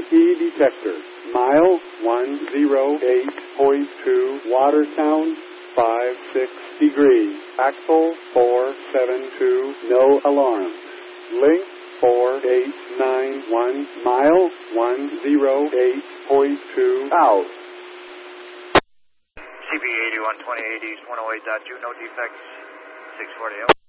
detector. Mile 108.2, water sound 56 degrees. Axle 472, no alarm. Link 4891, mile 108.2, out. CB 8128 East 108.2, no defects, 640.